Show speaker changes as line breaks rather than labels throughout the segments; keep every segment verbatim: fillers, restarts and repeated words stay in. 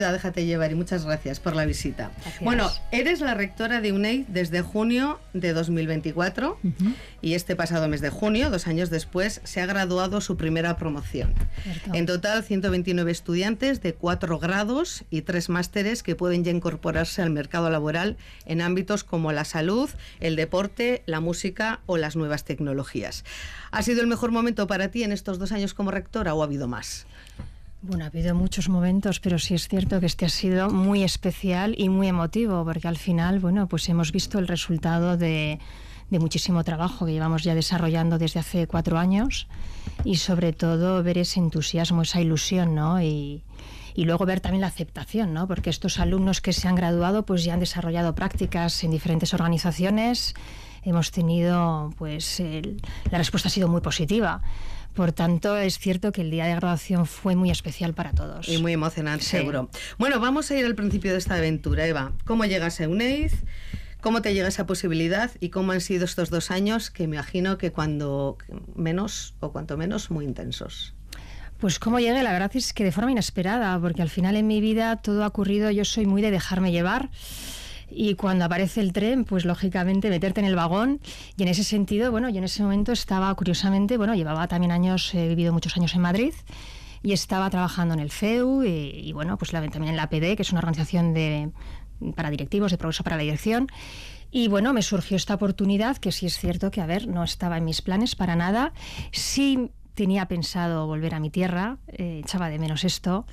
Déjate llevar y muchas gracias por la visita.
Gracias.
Bueno, eres la rectora de UNEID desde junio de dos mil veinticuatro uh-huh. y este pasado mes de junio, dos años después, se ha graduado su primera promoción. Cierto. En total, ciento veintinueve estudiantes de cuatro grados y tres másteres que pueden ya incorporarse al mercado laboral en ámbitos como la salud, el deporte, la música o las nuevas tecnologías. ¿Ha sido el mejor momento para ti en estos dos años como rectora o ha habido más?
Bueno, ha habido muchos momentos, pero sí es cierto que este ha sido muy especial y muy emotivo, porque al final, bueno, pues hemos visto el resultado de, de muchísimo trabajo que llevamos ya desarrollando desde hace cuatro años y sobre todo ver ese entusiasmo, esa ilusión, ¿no? Y, y luego ver también la aceptación, ¿no? Porque estos alumnos que se han graduado pues ya han desarrollado prácticas en diferentes organizaciones. Hemos tenido, pues, el, la respuesta ha sido muy positiva. Por tanto, es cierto que el día de graduación fue muy especial para todos.
Y muy emocionante,
sí.
Seguro. Bueno, vamos a ir al principio de esta aventura, Eva. ¿Cómo llegas a UNEID? ¿Cómo te llega esa posibilidad? ¿Y cómo han sido estos dos años que me imagino que cuando menos, o cuanto menos, muy intensos?
Pues cómo llegué, la verdad es que de forma inesperada, porque al final en mi vida todo ha ocurrido, yo soy muy de dejarme llevar. Y cuando aparece el tren, pues lógicamente meterte en el vagón. Y en ese sentido, bueno, yo en ese momento estaba, curiosamente, bueno, llevaba también años, he vivido muchos años en Madrid y estaba trabajando en el C E U y, y bueno, pues la, también en la A P D, que es una organización de, para directivos, de progreso para la dirección. Y bueno, me surgió esta oportunidad, que sí es cierto que, a ver, no estaba en mis planes para nada. Sí tenía pensado volver a mi tierra, eh, echaba de menos esto.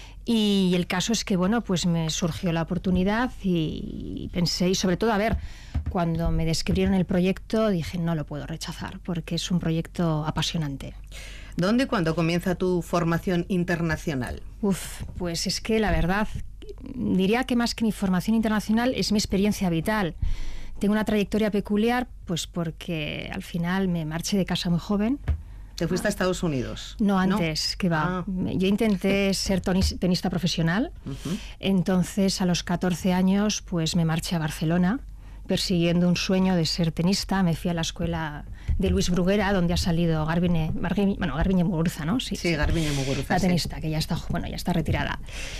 Y el caso es que, bueno, pues me surgió la oportunidad y pensé, y sobre todo, a ver, cuando me describieron el proyecto, dije, no lo puedo rechazar, porque es un proyecto apasionante.
¿Dónde y cuándo comienza tu formación internacional?
Uf, pues es que la verdad, diría que más que mi formación internacional es mi experiencia vital. Tengo una trayectoria peculiar, pues porque al final me marché de casa muy joven.
¿Te fuiste a Estados Unidos?
No, antes, ¿no? Que va. Ah. Yo intenté ser tonis, tenista profesional, uh-huh. Entonces a los catorce años pues me marché a Barcelona, persiguiendo un sueño de ser tenista. Me fui a la escuela de Luis Bruguera, donde ha salido Garbiñe, Garbiñe, bueno, Garbiñe Muguruza, ¿no?
Sí, sí, Garbiñe Muguruza.
La tenista,
sí.
Que ya está, bueno, ya está retirada.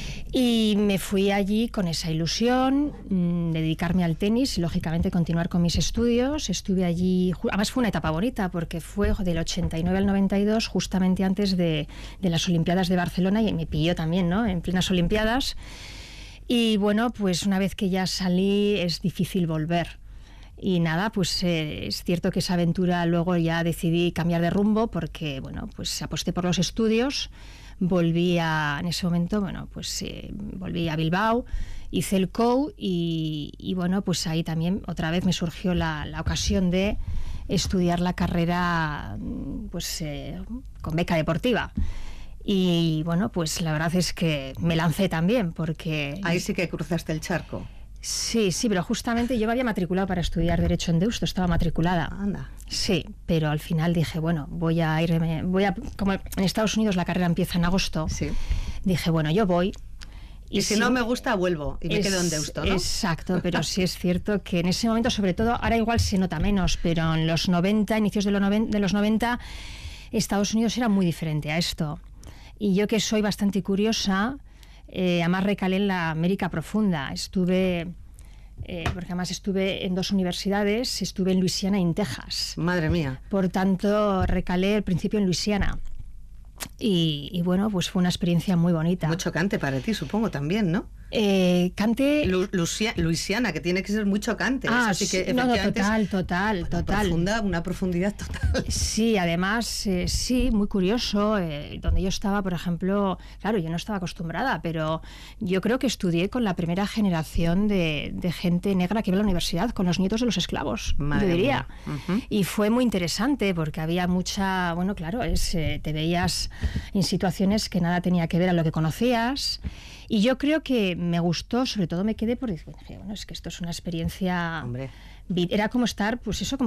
Y me fui allí con esa ilusión mmm, de dedicarme al tenis y, lógicamente, continuar con mis estudios. Estuve allí, además fue una etapa bonita, porque fue del ochenta y nueve al noventa y dos, justamente antes de, de las Olimpiadas de Barcelona, y me pilló también, ¿no?, en plenas Olimpiadas. Y bueno, pues una vez que ya salí es difícil volver. Y nada, pues eh, es cierto que esa aventura luego ya decidí cambiar de rumbo porque, bueno, pues aposté por los estudios, volví a, en ese momento, bueno, pues eh, volví a Bilbao, hice el C O U y, y bueno, pues ahí también otra vez me surgió la, la ocasión de estudiar la carrera, pues eh, con beca deportiva. Y bueno, pues la verdad es que me lancé también porque...
Ahí sí que cruzaste el charco.
Sí, sí, pero justamente yo me había matriculado para estudiar Derecho en Deusto, estaba matriculada.
Anda.
Sí, pero al final dije, bueno, voy a irme, voy a... Como en Estados Unidos la carrera empieza en agosto,
sí.
Dije, bueno, yo voy...
Y, y si, si no me gusta, vuelvo y me
es,
quedo en Deusto, ¿no?
Exacto, pero sí es cierto que en ese momento, sobre todo, ahora igual se nota menos, pero en los noventa, inicios de los noventa, de los noventa, Estados Unidos era muy diferente a esto. Y yo, que soy bastante curiosa, eh, además recalé en la América profunda. Estuve, eh, porque además estuve en dos universidades, estuve en Luisiana y en Texas.
Madre mía.
Por tanto, recalé al principio en Luisiana. Y, y bueno, pues fue una experiencia muy bonita.
Muy chocante para ti, supongo, también, ¿no?
Eh, cante...
Lu Lucia Luisiana, que tiene que ser muy chocante.
Ah,
así que,
no, no, total, total,
una
total.
Profunda, una profundidad total.
Sí, además, eh, sí, muy curioso. Eh, donde yo estaba, por ejemplo, claro, yo no estaba acostumbrada, pero yo creo que estudié con la primera generación de, de gente negra que iba a la universidad, con los nietos de los esclavos, Madre yo diría. Uh-huh. Y fue muy interesante porque había mucha, bueno, claro, es, eh, te veías en situaciones que nada tenía que ver a lo que conocías. Y yo creo que me gustó, sobre todo me quedé por decir, bueno, es que esto es una experiencia...
Hombre.
Era como estar, pues eso, como